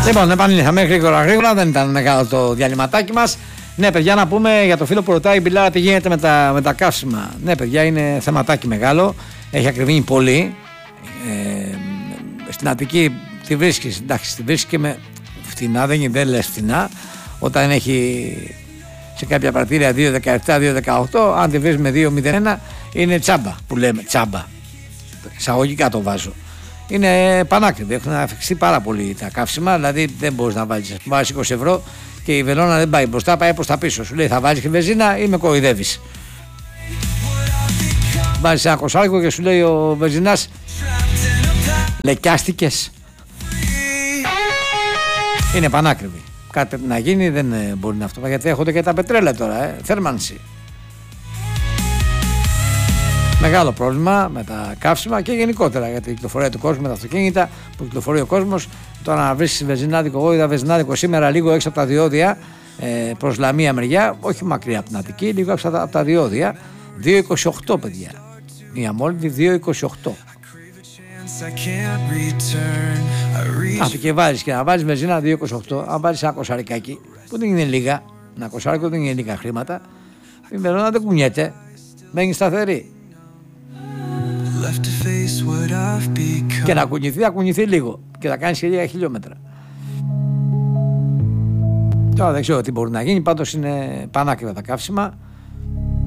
Λοιπόν, επανήλθαμε γρήγορα, δεν ήταν μεγάλο το διαλυματάκι μας. Ναι, παιδιά, να πούμε για το φίλο που ρωτάει η Μπιλάρα τι γίνεται με τα καύσιμα. Ναι, παιδιά, είναι θεματάκι μεγάλο. Έχει ακριβήνει πολύ. Στην Αττική τη βρίσκεις, εντάξει, τη βρίσκεις και με φτηνά, δεν λες φτηνά. Όταν έχει σε κάποια πρατήρια 2,17, 2,18, αν τη βρεις με 2,01 είναι τσάμπα που λέμε, τσάμπα. Εισαγωγικά το βάζω. Είναι πανάκριβη, έχουν αφιχθεί πάρα πολύ τα καύσιμα, δηλαδή δεν μπορείς να βάλεις 20 ευρώ και η βελόνα δεν πάει μπροστά, πάει προς τα πίσω. Σου λέει θα βάλεις και βενζίνα ή με κοροϊδεύεις. Βάζεις ένα κοσάρικο και σου λέει ο βενζινάς λεκιάστηκες. Είναι πανάκριβη. Κάτι πρέπει να γίνει, δεν μπορεί να αυτό, γιατί έχονται και τα πετρέλαια τώρα, θέρμανση. Μεγάλο πρόβλημα με τα καύσιμα και γενικότερα για την κυκλοφορία του κόσμου, με τα αυτοκίνητα που κυκλοφορεί ο κόσμος. Τώρα να βρεις βενζινάδικο, εγώ είδα βενζινάδικο σήμερα λίγο έξω από τα διόδια προς Λαμία μεριά, όχι μακριά από την Αττική, λίγο έξω από τα διόδια. 2,28 παιδιά. Μια μόλυντη 2,28. Αυτό και βάζεις και να βάλεις βενζίνα 2,28, αν βάλεις ένα κοσαρικάκι που δεν είναι λίγα, ένα κοσάρικο δεν είναι λίγα χρήματα, η βελόνα δεν κουνιέται, μένει σταθερή. Και να κουνηθεί, θα κουνηθεί λίγο και θα κάνεις και λίγα χιλιόμετρα. Τώρα δεν ξέρω τι μπορεί να γίνει, πάντως είναι πανάκριβα τα καύσιμα.